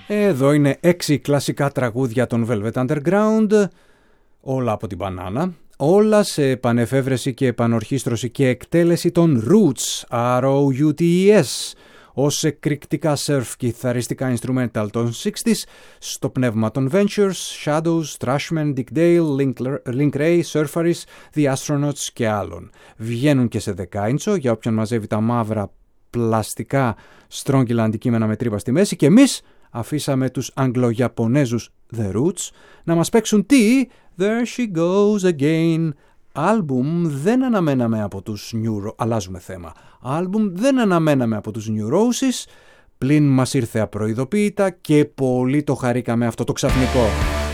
Εδώ είναι 6 κλασικά τραγούδια των Velvet Underground, όλα από την μπανάνα, όλα σε επανεφεύρεση και επανορχήστρωση και εκτέλεση των Roots, R-O-U-T-E-S, ως εκρηκτικά surf κιθαριστικά instrumental των 60s, στο πνεύμα των Ventures, Shadows, Trashman, Dick Dale, Link Ray, Surfaris, The Astronauts και άλλων. Βγαίνουν και σε 10 για όποιον μαζεύει τα μαύρα πλαστικά στρόγγυλα αντικείμενα με τρύπα στη μέση, και εμείς αφήσαμε τους Αγγλο-Ιαπωνέζους The Roots να μας παίξουν τι? There She Goes Again. Άλμπουμ δεν αναμέναμε από τους αλλάζουμε θέμα. Άλμπουμ δεν αναμέναμε από τους Neurosis, πλην μας ήρθε απροειδοποίητα και πολύ το χαρήκαμε αυτό το ξαφνικό.